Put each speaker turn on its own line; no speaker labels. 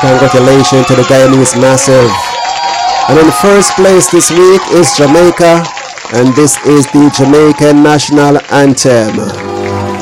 Congratulations to the Guyanese Massive. And in first place this week is Jamaica, and this is the Jamaican National Anthem.